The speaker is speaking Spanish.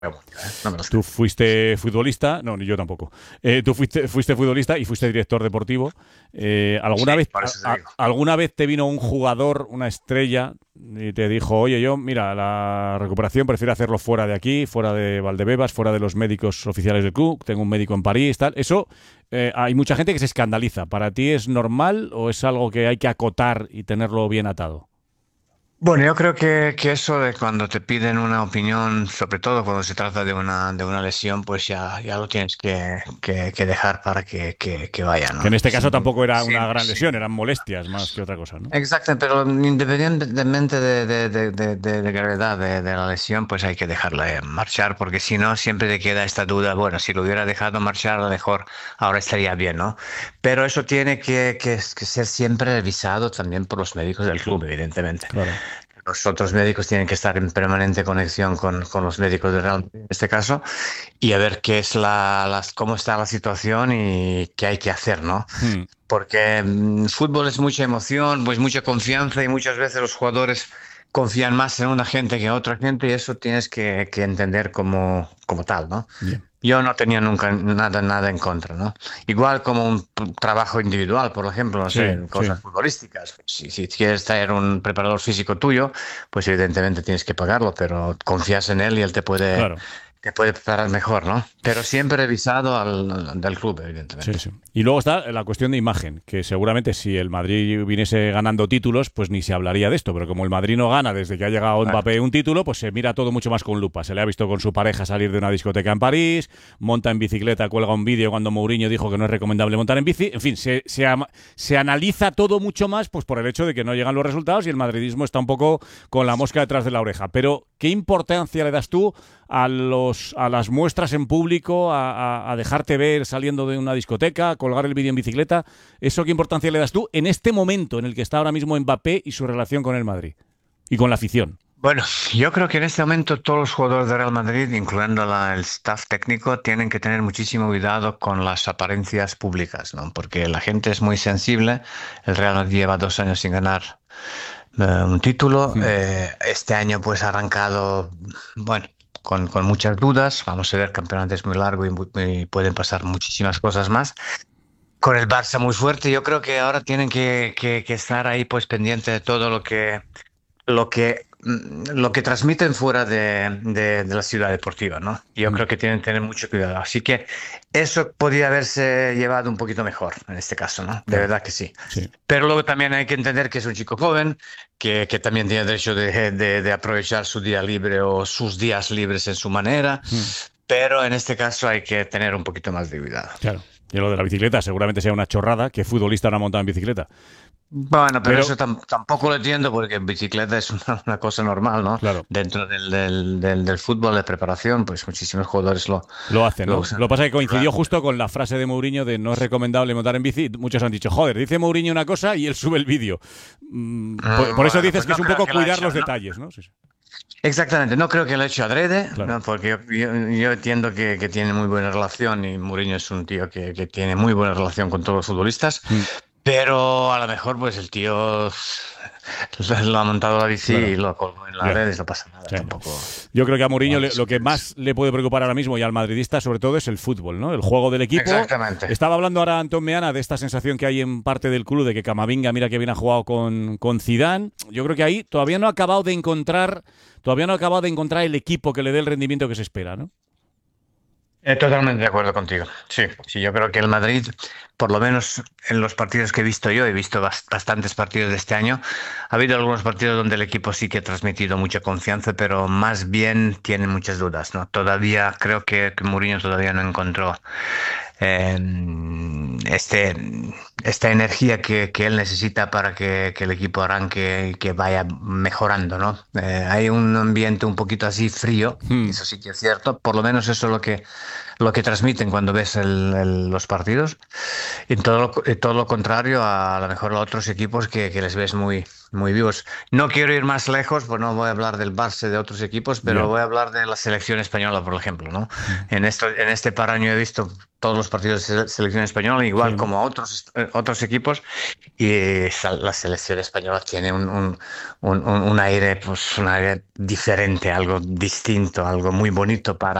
No me los Tú creo. fuiste futbolista, no, ni yo tampoco. Tú fuiste futbolista y fuiste director deportivo. Sí, ¿Alguna vez, por eso te digo. alguna vez te vino un jugador, una estrella, y te dijo, oye, yo, mira, la recuperación prefiero hacerlo fuera de aquí, fuera de Valdebebas, fuera de los médicos oficiales del club, tengo un médico en París, tal? Eso, hay mucha gente que se escandaliza. ¿Para ti es normal o es algo que hay que acotar y tenerlo bien atado? Bueno, yo creo que eso de cuando te piden una opinión, sobre todo cuando se trata de una lesión, pues ya lo tienes que dejar para que vaya, Que en ¿no? este caso tampoco era una gran lesión, Sí. eran molestias más que otra cosa, ¿no? Exacto, pero independientemente de gravedad de la lesión, pues hay que dejarla marchar, porque si no, siempre te queda esta duda, bueno, si lo hubiera dejado marchar, a lo mejor ahora estaría bien, ¿no? Pero eso tiene que ser siempre revisado también por los médicos del club, evidentemente. Claro. Los otros médicos tienen que estar en permanente conexión con los médicos de Real Madrid en este caso y a ver qué es cómo está la situación y qué hay que hacer, ¿no? Hmm. Porque fútbol es mucha emoción, pues mucha confianza y muchas veces los jugadores confían más en una gente que en otra gente y eso tienes que entender como tal, ¿no? Bien. Yo no tenía nunca nada en contra, ¿no? Igual como un trabajo individual, por ejemplo, no sé, Sí, en sí. cosas futbolísticas. Si quieres traer un preparador físico tuyo, pues evidentemente tienes que pagarlo, pero confías en él y él Claro. te puede preparar mejor, ¿no? Pero siempre revisado del club, Sí, evidentemente. sí. Y luego está la cuestión de imagen, que seguramente si el Madrid viniese ganando títulos, pues ni se hablaría de esto. Pero como el Madrid no gana desde que ha llegado Claro. Mbappé un título, pues se mira todo mucho más con lupa. Se le ha visto con su pareja salir de una discoteca en París, monta en bicicleta, cuelga un vídeo cuando Mourinho dijo que no es recomendable montar en bici. En fin, se analiza todo mucho más pues por el hecho de que no llegan los resultados y el madridismo está un poco con la mosca detrás de la oreja. Pero, ¿qué importancia le das tú a las muestras en público, a dejarte ver saliendo de una discoteca, colgar el vídeo en bicicleta? ¿Eso qué importancia le das tú en este momento en el que está ahora mismo Mbappé y su relación con el Madrid y con la afición? Bueno, yo creo que en este momento todos los jugadores de Real Madrid, incluyendo el staff técnico, tienen que tener muchísimo cuidado con las apariencias públicas, ¿no? Porque la gente es muy sensible. El Real Madrid lleva 2 años sin ganar un título. Hmm. Este año pues ha arrancado, bueno, con muchas dudas. Vamos a ver, el campeonato es muy largo y pueden pasar muchísimas cosas más. Con el Barça muy fuerte, yo creo que ahora tienen que estar ahí pues pendiente de todo lo que transmiten fuera de la ciudad deportiva, ¿no? Yo Hmm. creo que tienen que tener mucho cuidado. Así que eso podría haberse llevado un poquito mejor en este caso, ¿no? De Claro, verdad que sí. sí. Pero luego también hay que entender que es un chico joven, que también tiene derecho de aprovechar su día libre o sus días libres en su manera, Hmm. pero en este caso hay que tener un poquito más de cuidado. Claro. Y lo de la bicicleta seguramente sea una chorrada, que futbolista no ha montado en bicicleta. Bueno, pero Pero, eso tampoco lo entiendo porque en bicicleta es una cosa normal, ¿no? claro, Dentro del fútbol de preparación, pues muchísimos jugadores lo hacen, lo ¿no? usan. Lo que pasa es que coincidió Claro. justo con la frase de Mourinho de no es recomendable montar en bici. Muchos han dicho, joder, dice Mourinho una cosa y él sube el vídeo. Por eso Bueno, dices pues que es no un creo poco que lo ha cuidar hecho, los ¿no? detalles, ¿no? Sí, sí. Exactamente, no creo que lo ha hecho adrede, Claro. ¿no? Porque yo entiendo que tiene muy buena relación y Mourinho es un tío que tiene muy buena relación con todos los futbolistas, Mm, pero a lo mejor pues el tío lo ha montado la bici y claro. lo colgó en las Ya. redes, no pasa nada, Sí. tampoco. Yo creo que a No Mourinho hay lo que discusiones. más le puede preocupar ahora mismo y al madridista sobre todo es el fútbol, ¿no? El juego del equipo. Exactamente. Estaba hablando ahora Antón Meana de esta sensación que hay en parte del club de que Camavinga, mira que bien ha jugado con Zidane. Yo creo que ahí todavía no ha acabado de encontrar el equipo que le dé el rendimiento que se espera, ¿no? Totalmente de acuerdo contigo. Sí, sí, yo creo que el Madrid, por lo menos en los partidos que he visto yo, he visto bastantes partidos de este año, ha habido algunos partidos donde el equipo sí que ha transmitido mucha confianza, pero más bien tienen muchas dudas, ¿no? Todavía creo que Mourinho todavía no encontró eh, este, esta energía que él necesita para que el equipo arranque y que vaya mejorando, ¿no? Hay un ambiente un poquito así frío, Hmm. eso sí que es cierto, por lo menos eso es lo que transmiten cuando ves los partidos. Y todo lo contrario a lo mejor a otros equipos que les ves muy vivos. No quiero ir más lejos, pues no voy a hablar del Barça de otros equipos, pero Ya. voy a hablar de la selección española, por ejemplo, ¿no? Hmm. En este par año he visto todos los partidos de selección española, igual Sí. como a otros equipos, y la selección española tiene un aire, pues un aire diferente, algo distinto, algo muy bonito